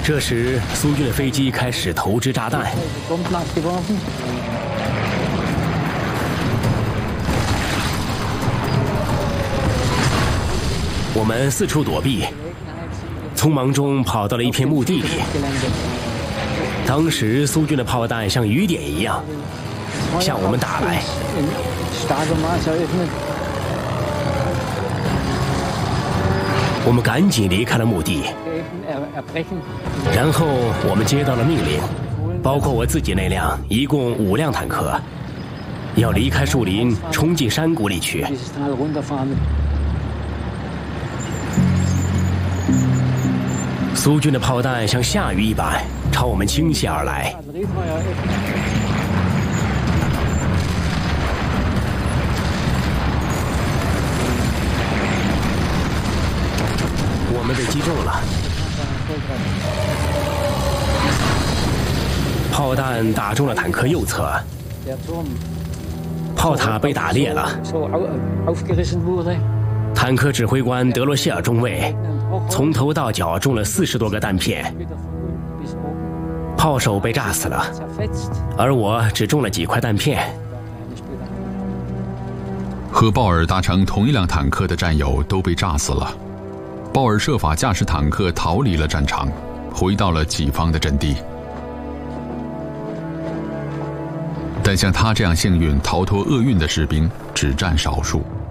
这时，苏军的飞机开始投掷炸弹。我们四处躲避，匆忙中跑到了一片墓地里。当时苏军的炮弹像雨点一样向我们打来。我们赶紧离开了墓地，然后我们接到了命令，包括我自己那辆，一共5辆坦克，要离开树林，冲进山谷里去。苏军的炮弹像下雨一般朝我们倾泻而来。我们被击中了，炮弹打中了坦克右侧，炮塔被打裂了。坦克指挥官德罗谢尔中尉从头到脚中了40多个弹片，炮手被炸死了，而我只中了几块弹片。 和鲍尔搭乘同一辆坦克的战友都被炸死了。鲍尔设法驾驶坦克逃离了战场，回到了己方的阵地。但像他这样幸运逃脱厄运的士兵只占少数。